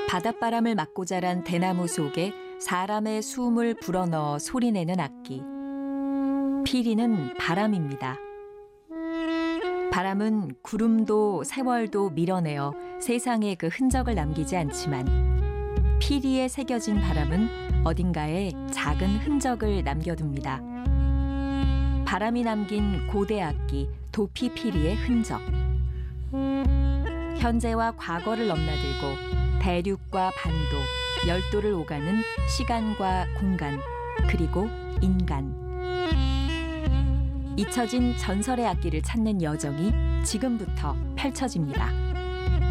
바닷바람을 맞고 자란 대나무 속에 사람의 숨을 불어넣어 소리내는 악기. 피리는 바람입니다. 바람은 구름도 세월도 밀어내어 세상에 그 흔적을 남기지 않지만 피리에 새겨진 바람은 어딘가에 작은 흔적을 남겨둡니다. 바람이 남긴 고대 악기 도피피리의 흔적. 현재와 과거를 넘나들고 대륙과 반도, 열도를 오가는 시간과 공간, 그리고 인간. 잊혀진 전설의 악기를 찾는 여정이 지금부터 펼쳐집니다.